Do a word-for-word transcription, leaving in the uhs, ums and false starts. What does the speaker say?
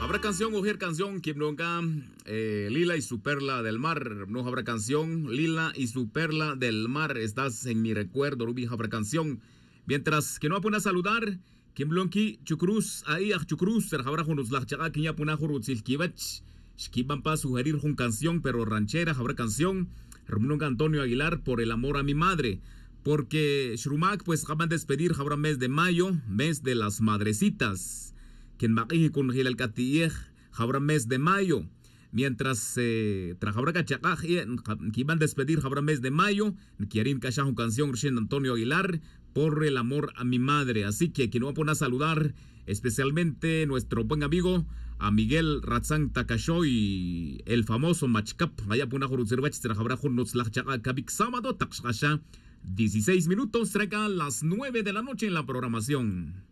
Habrá canción, mujer canción, Kim Nonga, eh, Lila y su perla del mar. No habrá canción, Lila y su perla del mar. Estás en mi recuerdo, Ruby habrá canción. Mientras que no apuna a saludar, Kim Blonki, Chucruz, ahí a Chucruz, habrá juntos la chaga, que ya apuna juruzil kibach. Shkiban para sugerir una canción, pero ranchera, habrá canción. Romunonga Antonio Aguilar, por el amor a mi madre. Porque Shrumak, pues, acaban de despedir, habrá mes de mayo, mes de las madrecitas. Quien maquije con Gil el Catillej, habrá mes de mayo. Mientras eh, trajabra cachacaj, que iban a despedir, habrá mes de mayo. Quieren cachar una canción, Rchen Antonio Aguilar, por el amor a mi madre. Así que quien va a poner a saludar, especialmente nuestro buen amigo, a Miguel Ratzán Takashoy, el famoso Machkap. Vaya puna joruzervach, trajabra juntos la chaca kabik sábado, taxasha. dieciséis minutos, traiga las nueve de la noche en la programación.